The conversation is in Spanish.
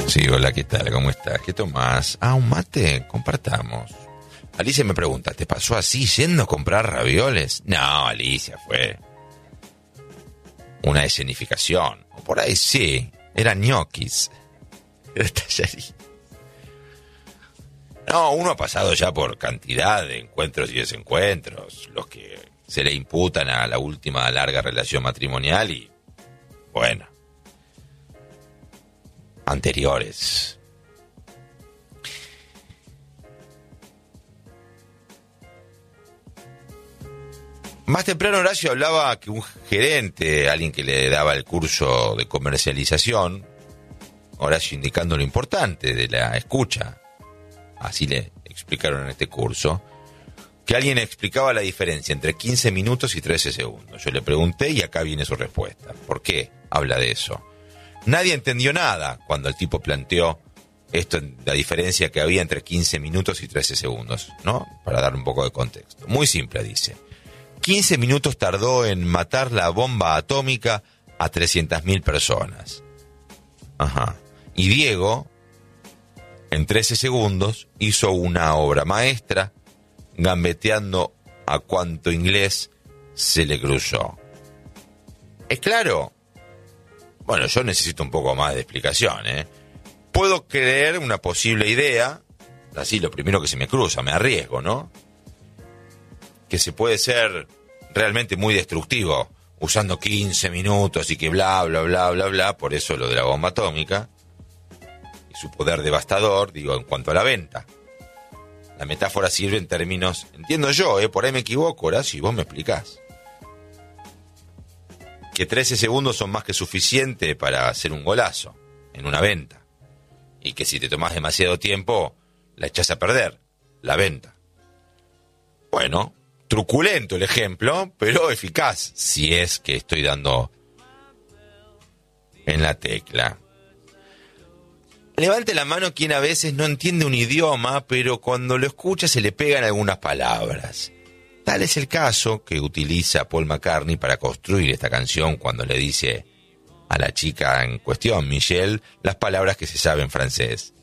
Sí, hola, ¿qué tal? ¿Cómo estás? ¿Qué tomás? Ah, un mate, compartamos. Alicia me pregunta, ¿te pasó así yendo a comprar ravioles? No, Alicia, fue una escenificación. O por ahí sí, eran ñoquis. Era tallarín. No, uno ha pasado ya por cantidad de encuentros y desencuentros, los que se le imputan a la última larga relación matrimonial y, bueno, anteriores. Más temprano Horacio hablaba que un gerente, alguien que le daba el curso de comercialización, Horacio indicando lo importante de la escucha, así le explicaron en este curso, que alguien explicaba la diferencia entre 15 minutos y 13 segundos. Yo le pregunté y acá viene su respuesta. ¿Por qué habla de eso? Nadie entendió nada cuando el tipo planteó esto, la diferencia que había entre 15 minutos y 13 segundos, ¿no? Para dar un poco de contexto. Muy simple, dice. 15 minutos tardó en matar la bomba atómica a 300.000 personas. Ajá. Y Diego, en 13 segundos, hizo una obra maestra, gambeteando a cuanto inglés se le cruzó. ¿Es claro? Bueno, yo necesito un poco más de explicación, ¿eh? Puedo creer una posible idea, así lo primero que se me cruza, me arriesgo, ¿no? Que se puede ser realmente muy destructivo, usando 15 minutos y que bla, bla, bla, bla, bla, por eso lo de la bomba atómica, y su poder devastador, digo, en cuanto a la venta. La metáfora sirve en términos, entiendo yo, por ahí me equivoco, Horacio, y vos me explicás. Que 13 segundos son más que suficiente para hacer un golazo en una venta. Y que si te tomás demasiado tiempo, la echás a perder, la venta. Bueno, truculento el ejemplo, pero eficaz, si es que estoy dando en la tecla. Levante la mano quien a veces no entiende un idioma, pero cuando lo escucha se le pegan algunas palabras. Tal es el caso que utiliza Paul McCartney para construir esta canción cuando le dice a la chica en cuestión, Michelle, las palabras que se sabe en francés.